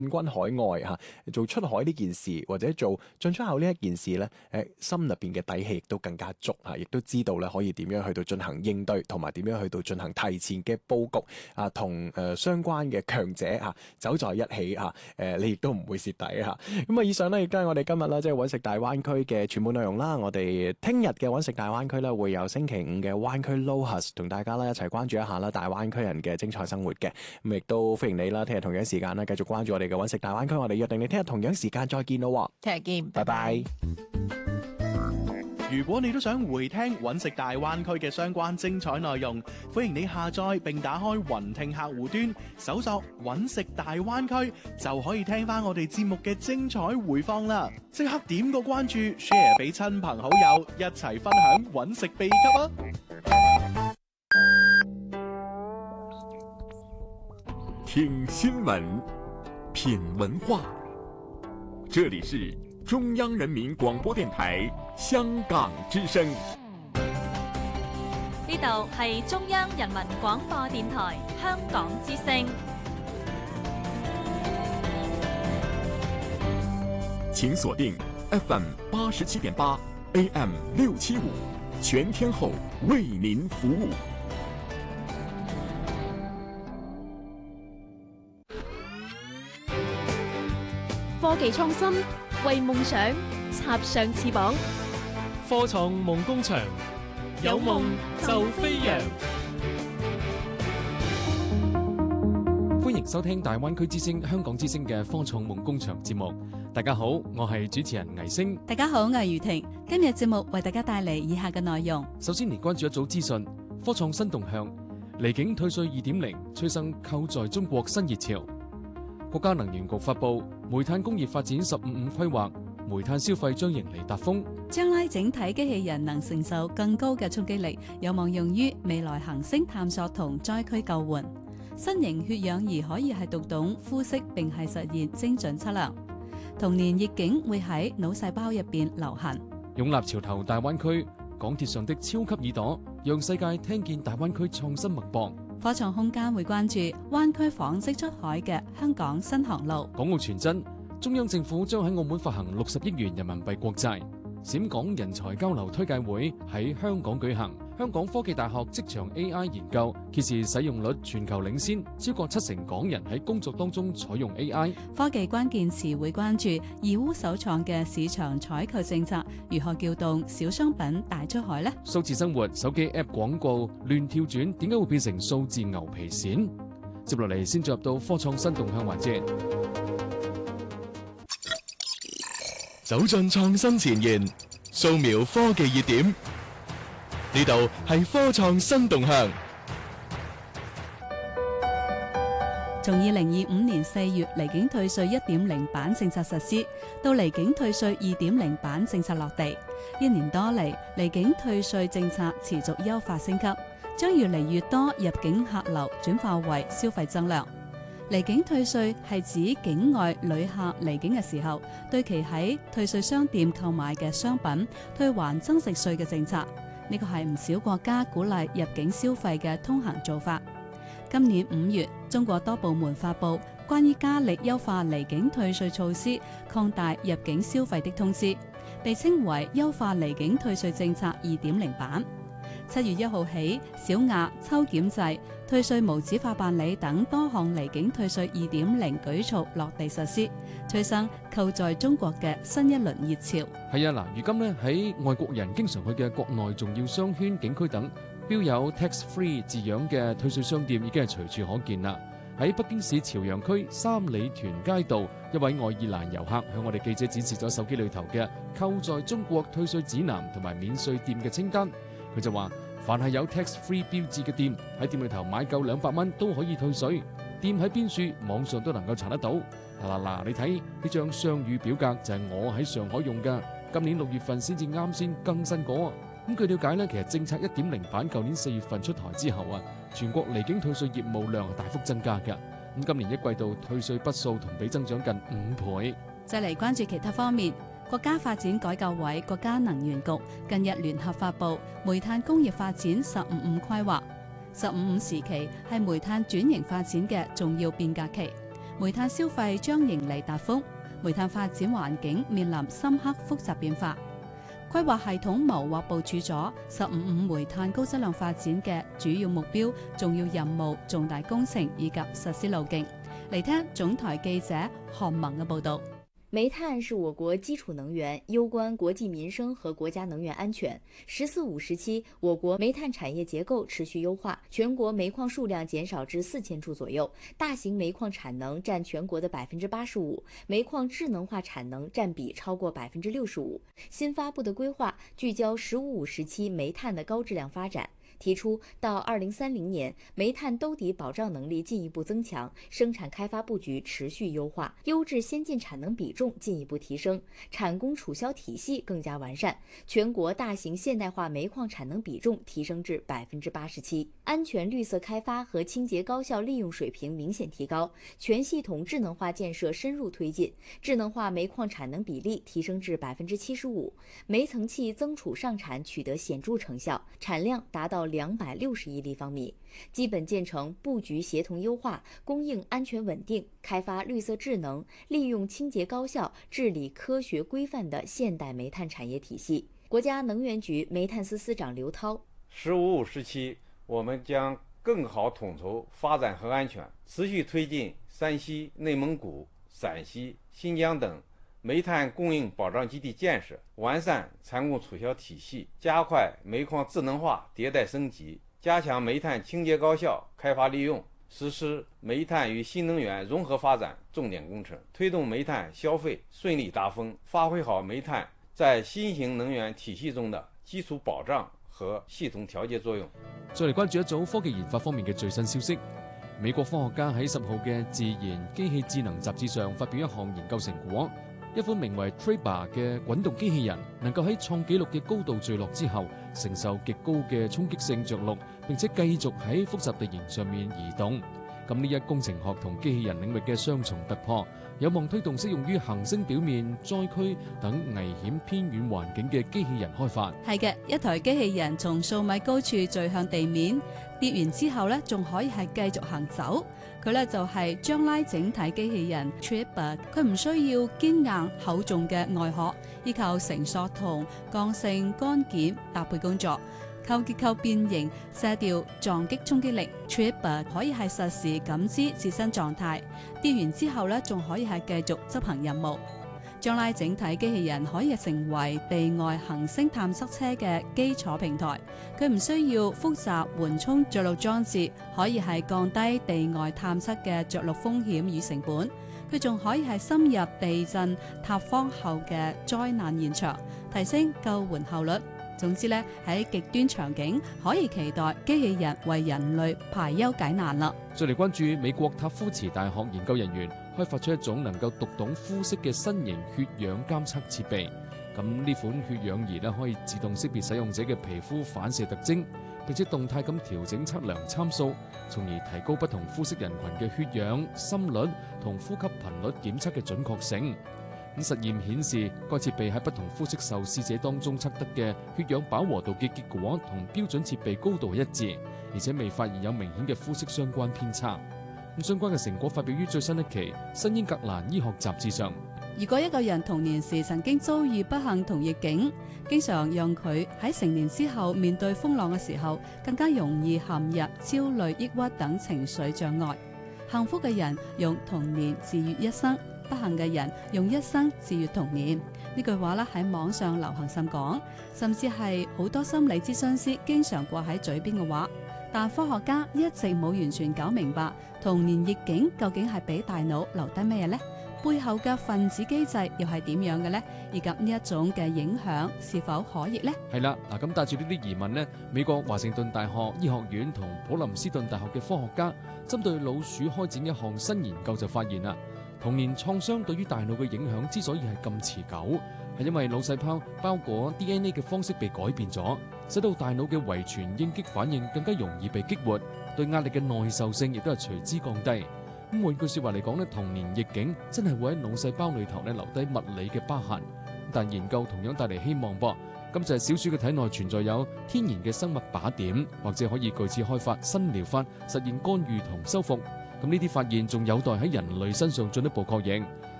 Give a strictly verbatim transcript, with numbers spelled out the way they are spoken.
軍海外嚇，做出海呢件事或者做進出口呢一件事咧，誒心入邊嘅底氣亦都更加足嚇，亦都知道咧可以點樣去到進行應對，同埋點樣去到進行提前嘅佈局啊，同誒相關嘅強者嚇走在一起嚇，誒你亦都唔會蝕底嚇。咁啊，以上咧亦都係我哋今日啦，即係揾食大灣區嘅全部內容啦。我哋聽日嘅揾食大灣區咧，會有星期五嘅灣區 Lohas 同大家咧一齊關注一下啦，大灣區人嘅精彩生活嘅。咁亦都歡迎你啦，聽日同樣時間咧繼續關注我哋嘅揾食大灣區。我哋約定你聽日同樣時間再見咯。 聽日見， 拜拜。 如果你都想回聽揾食大灣區嘅相關精彩內容，歡迎你下載並打開雲聽客戶端，搜索揾食大灣區，就可以聽翻我哋節目嘅精彩回放啦！即刻點個關注 ，share 俾親朋好友，一齊分享揾食秘笈啊！ 聽新聞，品文化，這裡是中央人民廣播電台香港之聲。 呢度係中央人民廣播電台香港之聲。 請鎖定 F M 八十七點八 A M 六七五，全天候為您服務。 科技創新，為夢想插上翅膀。 科創夢工場，有夢就飛揚。歡迎收聽大灣區之聲、香港之聲嘅科創夢工場節目。大家好，我係主持人倪星。 大家好，我係余婷。今日節目為大家帶嚟以下嘅內容。 首先嚟關注一組資訊，科創新動向，離境退稅二點零催生購在中國新熱潮。國家能源局發布煤炭工業發展十五五規劃，煤炭消費將迎嚟達峰。 將來整體機器人能承受更高嘅衝擊力，有望用於未來行星探索同災區救援。新型血氧儀可以係讀懂膚色並係實現精準測量。童年逆境會喺腦細胞入邊流行。 擁立潮頭大灣區，港鐵上的超級耳朵，讓世界聽見大灣區創新脈搏。 科創空間會關注灣區紡織出海嘅香港新航路。 港澳傳真，中央政府將喺澳門發行六十億元人民幣國債。冼港人才交流推介會喺香港舉行。香港科技大學職場 A I 研究揭示使用率全球領先，超過七成港人喺工作當中採用 A I。 科技關鍵詞會關注義烏首創嘅市場採購政策，如何撬動小商品大出海呢？ 數字生活手機 App 廣告亂跳轉，點解會變成數字牛皮癬？接落嚟先進入到科創新動向環節， 走進創新前沿，掃描科技熱點。呢度係科創新動向。 從二零二五年四月離境退稅一點零版政策實施，到離境退稅二點零版政策落地，一年多嚟，離境退稅政策持續優化升級，將越嚟越多入境客流轉化為消費增量。離境退稅係指境外旅客離境嘅時候，對其喺退稅商店購買嘅商品退還增值稅嘅政策。呢個係唔少國家鼓勵入境消費嘅通行做法。今年五月，中國多部門發布關於加力優化離境退稅措施、擴大入境消費的通知，被稱為優化離境退稅政策二點零版。七月一號起，小額抽檢制、退稅無紙化辦理等多項離境退稅二點零舉措落地實施，催生購在中國嘅新一輪熱潮。 係啊，嗱，如今呢，喺外國人經常去嘅國內重要商圈、景區等，標有 tax free 字樣嘅退稅商店已經係隨處可見啦。喺北京市朝陽區三里屯街道，一位愛爾蘭遊客向我哋記者展示咗手機裏頭嘅購在中國退稅指南同埋免稅店嘅清單。佢就話，凡係有 tax free 標誌嘅店，喺店裏頭買夠兩百蚊都可以退稅。店喺邊處，網上都能夠查得到。嗱嗱嗱，你睇呢張雙語表格就係我喺上海用㗎，今年六月份先至啱先更新過。咁據了解呢，其實政策一點零版舊年四月份出台之後啊，全國離境退稅業務量係大幅增加㗎。咁今年一季度退稅筆數同比增長近五倍。 再嚟關注其他方面。國家發展改革委、國家能源局近日聯合發布煤炭工業發展十五五規劃。十五五時期係煤炭轉型發展嘅重要變革期。 煤炭消費將迎嚟達峰，煤炭發展環境面臨深刻複雜變化。規劃系統謀劃部署咗「十五五」煤炭高質量發展嘅主要目標、重要任務、重大工程以及實施路徑。嚟聽總台記者韓萌嘅報導。 煤炭是我國基礎能源，攸關國計民生和國家能源安全。十四五時期，我國煤炭產業結構持續優化，全國煤礦數量減少至四千處左右，大型煤礦產能佔全國的百分之八十五，煤礦智能化產能佔比超過百分之六十五。新發布的規劃聚焦十五五時期煤炭的高質量發展。提出到二零三零年，煤炭兜底保障能力進一步增強，生產開發佈局持續優化，優質先進產能比重進一步提升，產供儲銷體系更加完善，全國大型現代化煤礦產能比重提升至百分之八十七，安全綠色開發和清潔高效利用水平明顯提高，全系統智能化建設深入推進，智能化煤礦產能比例提升至百分之七十五，煤層氣增儲上產取得顯著成效，產量達到兩百六十億立方米，基本建成布局協同優化、供應安全穩定、開發綠色智能、利用清潔高效、治理科學規範的現代煤炭產業體系。國家能源局煤炭司司長劉濤： 十五五時期，我們將更好統籌發展和安全，持續推進山西、內蒙古、陝西、新疆等煤炭供應保障基地建設，完善產供儲銷體系，加快煤礦智能化迭代升級，加強煤炭清潔高效開發利用，實施煤炭與新能源融合發展重點工程，推動煤炭消費順利達峰，發揮好煤炭在新型能源體系中的基礎保障和系統調節作用。 再嚟關注一組科技研發方面嘅最新消息。美國科學家喺十號嘅《自然機器智能》雜誌上發表一項研究成果。一款名為 Treba 嘅滾動機器人，能夠喺創紀錄嘅高度墜落之後，承受極高嘅衝擊性着陸，並且繼續喺複雜地形上面移動。咁呢一工程學同機器人領域嘅雙重突破，有望推動適用於行星表面、災區等危險偏遠環境嘅機器人開發。 係嘅，一台機器人從數米高處墜向地面，跌完之後咧，仲可以係繼續行走。佢咧就係將拉整體機器人 Tripper， 佢唔需要堅硬厚重嘅外殼，依靠繩索同鋼性幹件搭配工作，靠結構變形、卸掉撞擊衝擊力。Tripper 可以係實時感知自身狀態，跌完之後咧仲可以係繼續執行任務。將拉整體機器人可以成為地外行星探測車嘅基礎平台，佢唔需要複雜緩衝着陸裝置，可以係降低地外探測嘅着陸風險與成本。佢仲可以係深入地震塌方後嘅災難現場，提升救援效率。總之咧，喺極端場景可以期待機器人為人類排憂解難啦。 再嚟關注美國塔夫茨大學研究人員開發出一種能夠讀懂膚色嘅新型血氧監測設備。咁呢款血氧儀咧可以自動識別使用者嘅皮膚反射特徵，並且動態咁調整測量參數，從而提高不同膚色人群嘅血氧、心率同呼吸頻率檢測嘅準確性。咁實驗顯示，該設備喺不同膚色受試者當中測得嘅血氧飽和度嘅結果同標準設備高度一致，而且未發現有明顯嘅膚色相關偏差。咁相關嘅成果發表於最新一期《新英格蘭醫學雜誌》上。 如果一個人童年時曾經遭遇不幸同逆境，經常讓佢喺成年之後面對風浪嘅時候，更加容易陷入焦慮、抑鬱等情緒障礙。幸福嘅人用童年治愈一生，不幸嘅人用一生治愈童年。呢句話咧喺網上流行甚廣，甚至係好多心理諮詢師經常掛喺嘴邊嘅話。但科學家一直冇完全搞明白童年逆境究竟係俾大腦留低咩呢？背後嘅分子機制又係點樣嘅呢？以及呢一種嘅影響是否可逆呢？ 係啦，嗱咁帶住呢啲疑問呢，美國華盛頓大學醫學院同普林斯頓大學嘅科學家針對老鼠開展一項新研究就發現啦，童年創傷對於大腦嘅影響之所以係咁持久，係因為腦細胞包裹 D N A 嘅方式被改變咗，使到大腦嘅遺傳應激反應更加容易被激活，對壓力嘅耐受性亦都係隨之降低。咁換句說話嚟講咧，童年逆境真係會喺腦細胞裏頭咧留低物理嘅疤痕。但研究同樣帶嚟希望噃，咁就係小鼠嘅體內存在有天然嘅生物靶點，或者可以據此開發新療法，實現干預同修復。 咁呢啲發現仲有待喺人類身上進一步確認。